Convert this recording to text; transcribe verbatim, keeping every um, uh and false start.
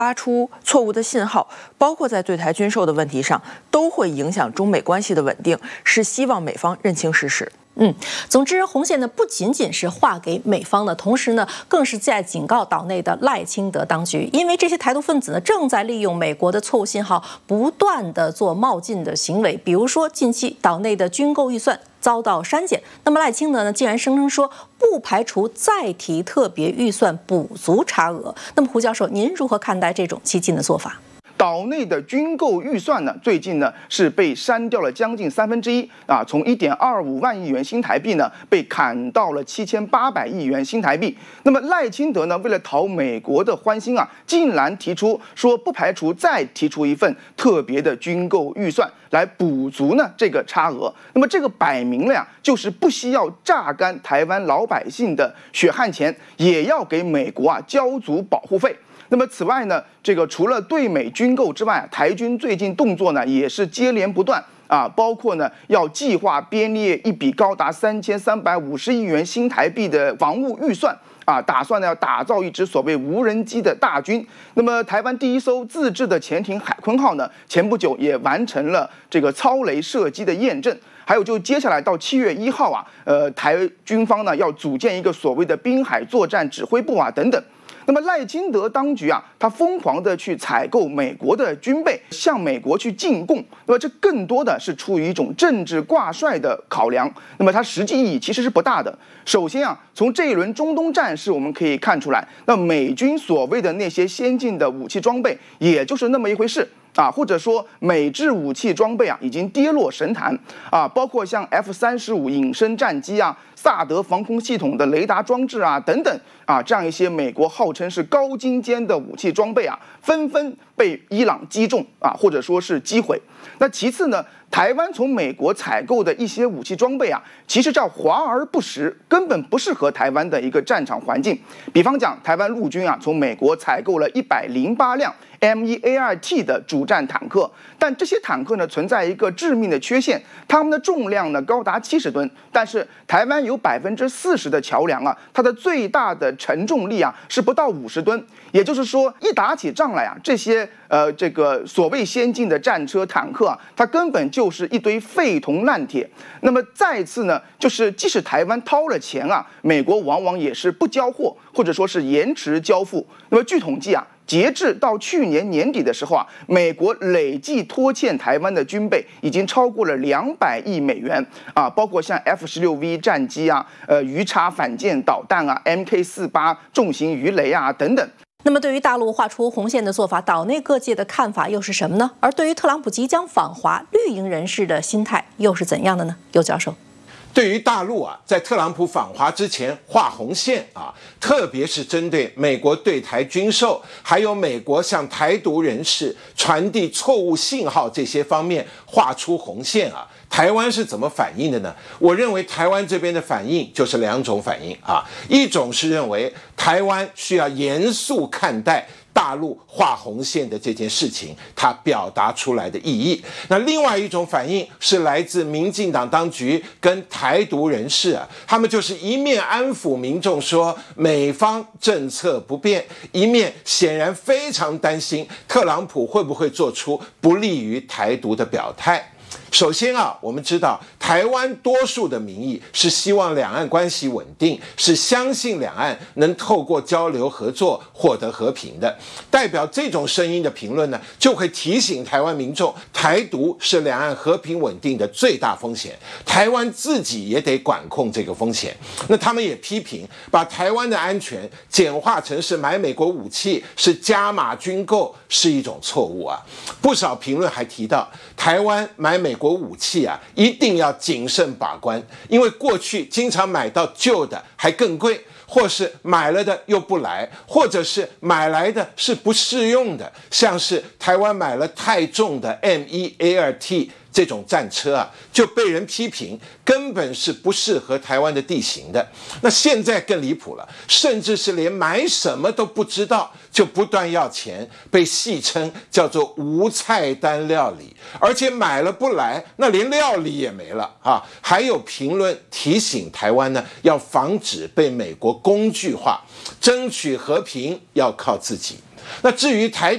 发出错误的信号，包括在对台军售的问题上，都会影响中美关系的稳定，是希望美方认清事实。 嗯，总之，红线呢不仅仅是划给美方的，同时呢，更是在警告岛内的赖清德当局，因为这些台独分子呢正在利用美国的错误信号，不断的做冒进的行为。比如说，近期岛内的军购预算遭到删减，那么赖清德呢竟然声称说不排除再提特别预算补足差额。那么胡教授，您如何看待这种激进的做法？ 岛内的军购预算呢，最近呢是被删掉了将近三分之一啊，从一点二五万亿元新台币呢被砍到了七千八百亿元新台币。那么赖清德呢，为了讨美国的欢心啊，竟然提出说不排除再提出一份特别的军购预算来补足呢这个差额。那么这个摆明了呀，就是不惜要榨干台湾老百姓的血汗钱，也要给美国啊交足保护费。那么此外呢，这个除了对美军购之外，台军最近动作呢也是接连不断啊，包括呢要计划编列一笔高达三千三百五十亿元新台币的防务预算啊，打算呢要打造一支所谓无人机的大军。那么台湾第一艘自制的潜艇海鲲号呢，前不久也完成了这个超雷射击的验证。还有就接下来到七月一号啊，呃，台军方呢要组建一个所谓的滨海作战指挥部啊等等。那么赖清德当局啊，他疯狂的去采购美国的军备，向美国去进贡。那么这更多的是出于一种政治挂帅的考量。那么它实际意义其实是不大的。首先啊，从这一轮中东战事我们可以看出来，那美军所谓的那些先进的武器装备，也就是那么一回事。啊，或者说美制武器装备啊已经跌落神坛啊，包括像 F 三十五隐身战机啊、萨德防空系统的雷达装置啊等等啊，这样一些美国号称是高精尖的武器装备啊，纷纷被伊朗击中啊，或者说是击毁。那其次呢，台湾从美国采购的一些武器装备啊，其实叫华而不实，根本不适合台湾的一个战场环境。比方讲，台湾陆军啊，从美国采购了一百零八辆 M 一 A 二 T 的主战坦克，但这些坦克呢存在一个致命的缺陷，它们的重量呢高达七十吨，但是台湾有百分之四十的桥梁啊，它的最大的承重力啊是不到五十吨，也就是说，一打起仗来啊，这些呃这个所谓先进的战车坦克啊，它根本就是一堆废铜烂铁。那么再次呢，就是即使台湾掏了钱啊，美国往往也是不交货，或者说是延迟交付。那么据统计啊，截至到去年年底的时候啊，美国累计拖欠台湾的军备已经超过了两百亿美元啊，包括像 F 十六 V 战机啊、呃鱼叉反舰导弹啊、M K 四十八重型鱼雷啊等等。 那么，对于大陆画出红线的做法，岛内各界的看法又是什么呢？而对于特朗普即将访华，绿营人士的心态又是怎样的呢？尤教授。 对于大陆啊，在特朗普访华之前画红线啊，特别是针对美国对台军售，还有美国向台独人士传递错误信号这些方面画出红线啊，台湾是怎么反应的呢？我认为台湾这边的反应就是两种反应啊，一种是认为台湾需要严肃看待大陆画红线的这件事情，它表达出来的意义。那另外一种反应是来自民进党当局跟台独人士啊，他们就是一面安抚民众说美方政策不变，一面显然非常担心特朗普会不会做出不利于台独的表态。首先啊，我们知道台湾多数的民意是希望两岸关系稳定，是相信两岸能透过交流合作获得和平的。代表这种声音的评论呢，就会提醒台湾民众，台独是两岸和平稳定的最大风险，台湾自己也得管控这个风险。那他们也批评把台湾的安全简化成是买美国武器，是加码军购，是一种错误啊。不少评论还提到，台湾买美国武器啊，一定要谨慎把关，因为过去经常买到旧的还更贵，或是买了的又不来，或者是买来的是不适用的，像是台湾买了太重的 M 一 A 二 T 这种战车啊，就被人批评根本是不适合台湾的地形的。那现在更离谱了，甚至是连买什么都不知道，就不断要钱，被戏称叫做无菜单料理，而且买了不来，那连料理也没了啊！还有评论提醒台湾呢，要防止被美国工具化，争取和平要靠自己。那至于台